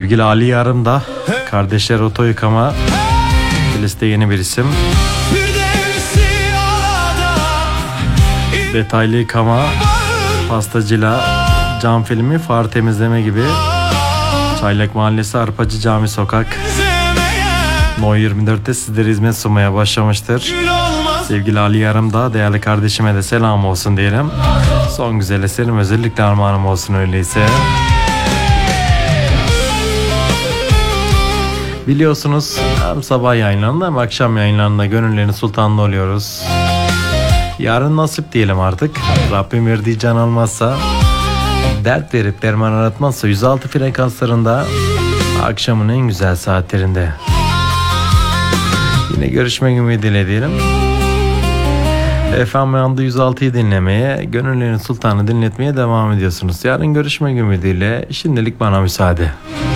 Sevgili Ali Yarım da kardeşler oto yıkama. Liste yeni bir isim. Detaylı yıkama, pastacıyla, cam filmi, far temizleme gibi. Çaylak Mahallesi Arpacı Cami Sokak No 24'te sizlere hizmet sunmaya başlamıştır. Sevgili Ali Yarım da değerli kardeşime de selam olsun diyelim. Son güzel eserim özellikle armağanım olsun öyleyse. Biliyorsunuz hem sabah yayınlarında hem akşam yayınlarında gönüllerin sultanlığı oluyoruz. Yarın nasip diyelim artık. Rabbim verdiği can almazsa, dert verip derman aratmazsa 106 frekanslarında akşamın en güzel saatlerinde. Yine görüşmek ümidiyle diyelim. FM yandı 106'yı dinlemeye, gönüllerin sultanı dinletmeye devam ediyorsunuz. Yarın görüşmek ümidiyle, şimdilik bana müsaade.